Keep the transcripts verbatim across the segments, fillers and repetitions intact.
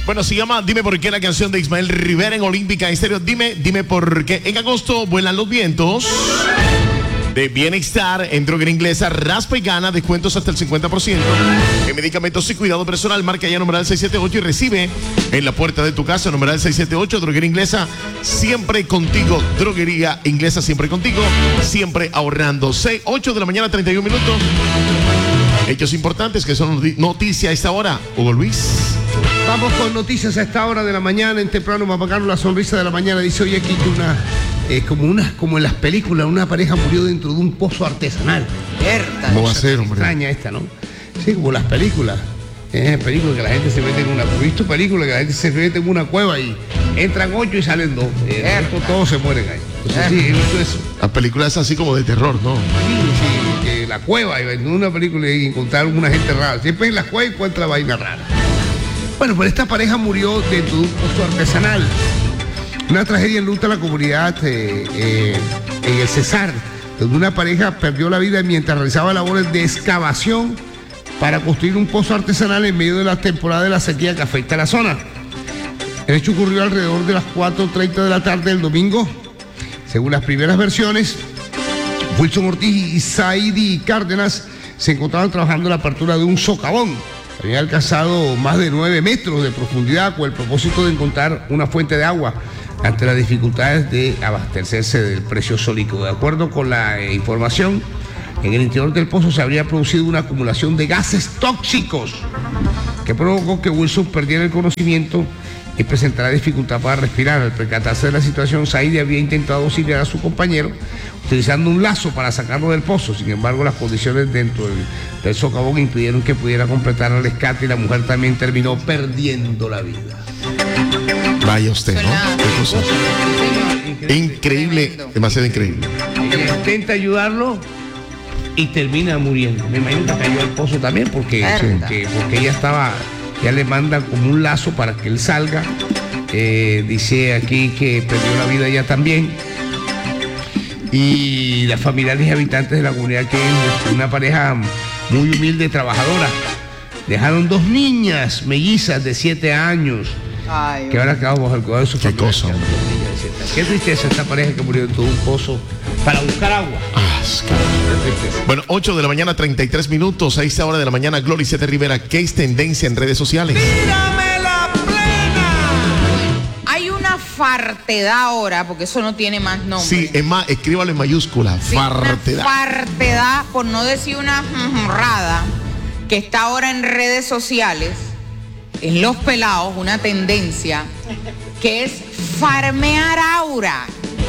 Bueno, se llama Dime por qué, la canción de Ismael Rivera en Olímpica Estéreo. Dime, dime por qué. En agosto vuelan los vientos de Bienestar en Droguería Inglesa. Raspa y gana, descuentos hasta el cincuenta por ciento. En medicamentos y cuidado personal, marca ya numeral seiscientos setenta y ocho y recibe en la puerta de tu casa numeral seiscientos setenta y ocho. Droguería Inglesa, siempre contigo. Droguería Inglesa, siempre contigo, siempre ahorrando. seis, ocho de la mañana, treinta y un minutos. Hechos importantes que son noticia a esta hora. Hugo Luis. Vamos con noticias a esta hora de la mañana. En temprano, Papá Carlos, la sonrisa de la mañana, dice hoy aquí que una, eh, como una, como en las películas, una pareja murió dentro de un pozo artesanal. ¿Cómo va a ser, hombre? Extraña esta, ¿no? Sí, como las películas. Eh, películas que la gente se mete en una. He visto películas que la gente se mete en una cueva y entran ocho y salen dos. Eh, esto, todos se mueren ahí. Entonces, sí, he visto eso. La película es así como de terror, ¿no? Sí, sí, que la cueva, y en una película y encontraron una gente rara. Siempre en la cueva encuentra vaina rara. Bueno, pues esta pareja murió dentro de un pozo artesanal. Una tragedia enluta a la comunidad eh, eh, en el Cesar, donde una pareja perdió la vida mientras realizaba labores de excavación para construir un pozo artesanal en medio de la temporada de la sequía que afecta a la zona. El hecho ocurrió alrededor de las cuatro treinta de la tarde del domingo. Según las primeras versiones, Wilson Ortiz y Saidi Cárdenas se encontraban trabajando en la apertura de un socavón. Habían alcanzado más de nueve metros de profundidad con el propósito de encontrar una fuente de agua ante las dificultades de abastecerse del precioso líquido. De acuerdo con la eh, información, en el interior del pozo se habría producido una acumulación de gases tóxicos que provocó que Wilson perdiera el conocimiento y presentara dificultad para respirar. Al percatarse de la situación, Saidi había intentado auxiliar a su compañero utilizando un lazo para sacarlo del pozo. Sin embargo, las condiciones dentro del, del socavón impidieron que pudiera completar el rescate y la mujer también terminó perdiendo la vida. Vaya usted, ¿no? Qué cosa. Increíble, increíble, demasiado increíble. Ella intenta ayudarlo y termina muriendo. Me imagino que cayó al pozo también porque, porque, porque ella estaba, ya le mandan como un lazo para que él salga. Eh, dice aquí que perdió la vida ella también. Y las familiares y habitantes de la comunidad, que es una pareja muy humilde, trabajadora, dejaron dos niñas mellizas de siete años. Ay, que ahora quedado bajo el cuidado de su familia. Qué cosa. Qué tristeza esta pareja que murió en todo un pozo para buscar agua. Ah, bueno, ocho de la mañana, treinta y tres minutos. A esta hora de la mañana, Glory Sete Rivera, ¿qué es tendencia en redes sociales? ¡Tírame la plena! Hay una fartedad ahora, porque eso no tiene más nombre. Sí, es más, escríbalo en mayúscula. Sí, fartedad. Una fartedad, por no decir una rada, que está ahora en redes sociales, en los pelados, una tendencia que es farmear aura.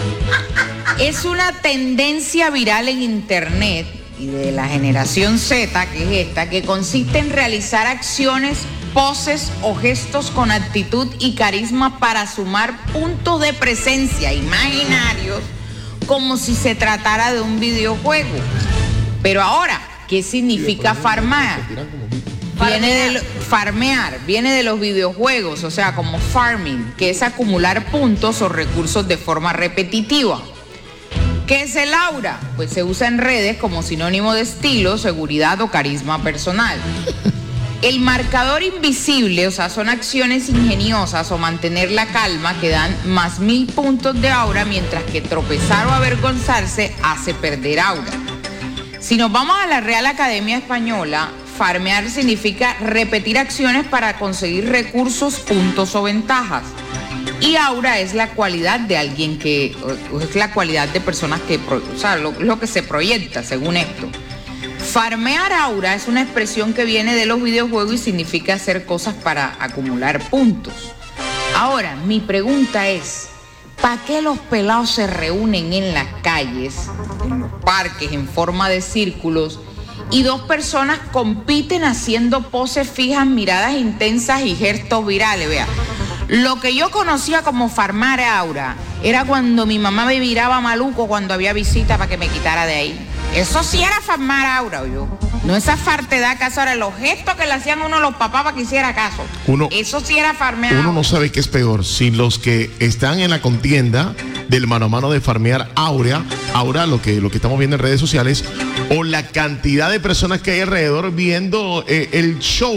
Es una tendencia viral en internet y de la generación Z, que es esta, que consiste en realizar acciones, poses o gestos con actitud y carisma para sumar puntos de presencia imaginarios como si se tratara de un videojuego. Pero ahora, ¿qué significa farmear? Viene de farmear, viene de los videojuegos, o sea, como farming, que es acumular puntos o recursos de forma repetitiva. ¿Qué es el aura? Pues se usa en redes como sinónimo de estilo, seguridad o carisma personal. El marcador invisible, o sea, son acciones ingeniosas o mantener la calma que dan más mil puntos de aura, mientras que tropezar o avergonzarse hace perder aura. Si nos vamos a la Real Academia Española, farmear significa repetir acciones para conseguir recursos, puntos o ventajas. Y aura es la cualidad de alguien que, es la cualidad de personas que, o sea, lo, lo que se proyecta según esto. Farmear aura es una expresión que viene de los videojuegos y significa hacer cosas para acumular puntos. Ahora, mi pregunta es, ¿para qué los pelados se reúnen en las calles, en los parques, en forma de círculos, y dos personas compiten haciendo poses fijas, miradas intensas y gestos virales? Vea, lo que yo conocía como farmar aura era cuando mi mamá me viraba maluco cuando había visita para que me quitara de ahí. Eso sí era farmar aura, yo. No esa fartedad que ahora, los gestos que le hacían a uno los papás para que hiciera caso. Uno, Eso sí era farmear Uno aura. no sabe qué es peor, si los que están en la contienda del mano a mano de farmear aura, aura, lo que, lo que estamos viendo en redes sociales, o la cantidad de personas que hay alrededor viendo eh, el show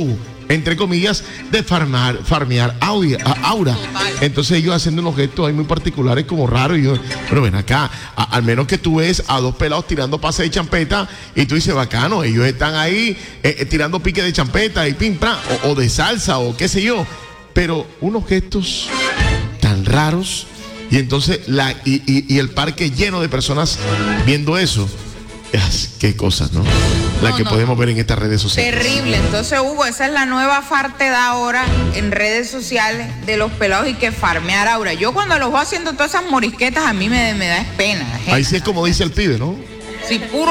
entre comillas, de farmar, farmear aura, aura. Entonces ellos haciendo unos gestos ahí muy particulares como raros. Y yo, pero ven acá, a, al menos que tú ves a dos pelados tirando pase de champeta y tú dices, bacano, ellos están ahí eh, eh, tirando pique de champeta y pim, pam, o, o de salsa o qué sé yo. Pero unos gestos tan raros y entonces la, y, y, y el parque lleno de personas viendo eso. Qué cosas, ¿no? La no, que no. podemos ver en estas redes sociales. Terrible. Entonces, Hugo, esa es la nueva fartedad ahora en redes sociales de los pelados y que farmear aura. Yo cuando los voy haciendo todas esas morisquetas, a mí me, me da pena. Gente. Ahí sí es como dice el pibe, ¿no? Sí, puro...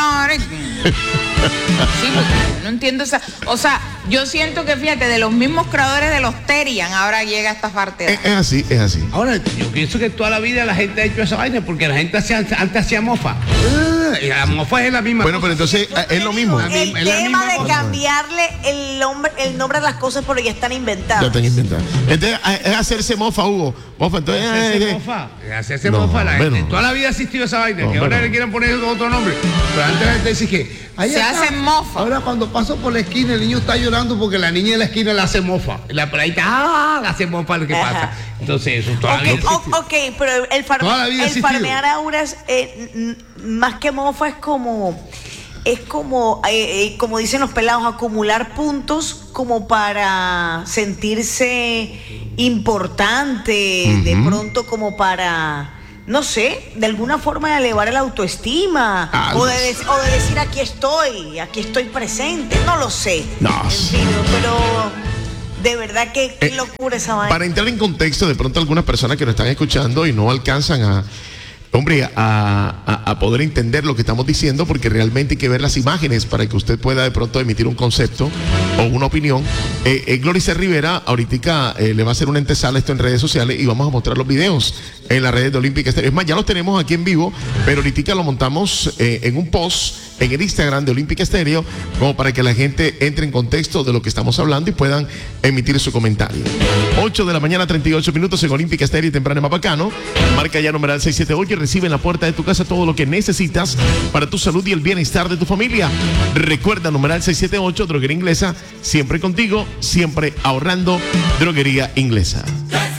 Sí, porque no entiendo esa... O sea, yo siento que, fíjate, de los mismos creadores de los Terian, ahora llega esta fartedad. Es, es así, es así. Ahora, yo pienso que toda la vida la gente ha hecho esa vaina porque la gente hacía, antes hacía mofa. Ah, y la mofa es la misma Bueno, cosa. pero entonces es lo mismo. La El misma- es la tema misma de cosa. cambiarle el nombre, el nombre a las cosas porque ya están inventadas. Ya están inventando. Entonces es hacerse mofa, Hugo. Mofa, entonces. Hacerse eh, eh, mofa. Hacerse No, mofa. La gente, bueno. toda la vida ha existido esa vaina. No, que ahora bueno. le quieren poner otro nombre. Pero antes la gente decía que. ahí Se está. hacen mofa. Ahora cuando paso por la esquina, el niño está llorando porque la niña de la esquina le hace mofa. Y la peladita, ah, le hace mofa lo que Ajá. pasa. Entonces, eso toda la vida Ok, existió. o- ok, pero el, far- Toda la vida ha el existido. farmear auras, eh, n- más que mofa, es como, es como, eh, eh, como dicen los pelados, acumular puntos como para sentirse importante, de pronto como para, no sé, de alguna forma elevar el autoestima, Ah, o, no de, sé. de- o de decir aquí estoy, aquí estoy presente, no lo sé. No. En fin, pero de verdad que qué Eh, locura esa vaina. Para entrar en contexto, de pronto algunas personas que nos están escuchando y no alcanzan a, hombre, a, a- a poder entender lo que estamos diciendo, porque realmente hay que ver las imágenes para que usted pueda de pronto emitir un concepto o una opinión. Eh, eh, Glorice Rivera ahorita eh, le va a hacer una antesala esto en redes sociales y vamos a mostrar los videos en las redes de Olímpica Estéreo. Es más, ya los tenemos aquí en vivo, pero ahorita lo montamos eh, en un post en el Instagram de Olímpica Estéreo, como para que la gente entre en contexto de lo que estamos hablando y puedan emitir su comentario. ocho de la mañana, treinta y ocho minutos en Olímpica Estéreo y temprano en Mapacano. Marca ya numeral seis siete ocho y recibe en la puerta de tu casa todo lo que necesitas para tu salud y el bienestar de tu familia. Recuerda, numeral seis siete ocho, Droguería Inglesa, siempre contigo, siempre ahorrando. Droguería Inglesa.